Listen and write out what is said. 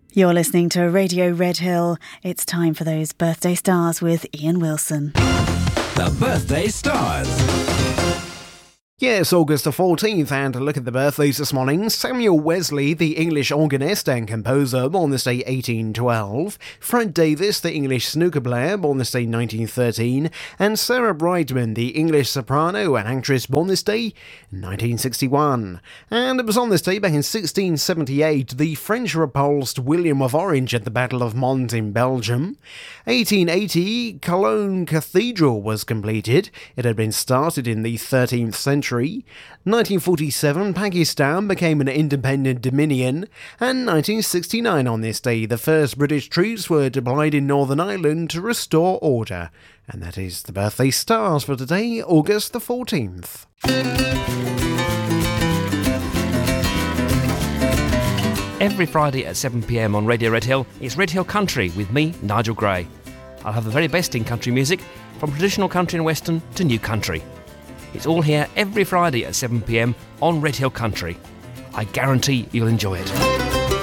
You're listening to Radio Red Hill. It's time for those birthday stars with Ian Wilson. The Birthday Stars. Yes, August the 14th, and to look at the birthdays this morning, Samuel Wesley, the English organist and composer, born this day 1812, Fred Davis, the English snooker player, born this day 1913, and Sarah Brightman, the English soprano and actress, born this day 1961. And it was on this day back in 1678 the French repulsed William of Orange at the Battle of Mons in Belgium. 1880, Cologne Cathedral was completed. It had been started in the 13th century. 1947, Pakistan became an independent dominion, and 1969 on this day, the first British troops were deployed in Northern Ireland to restore order. And that is the birthday stars for today, August the 14th. Every Friday at 7 p.m. on Radio Red Hill, it's Red Hill Country with me, Nigel Gray. I'll have the very best in country music, from traditional country and western to new country. It's all here every Friday at 7 p.m. on Red Hill Country. I guarantee you'll enjoy it.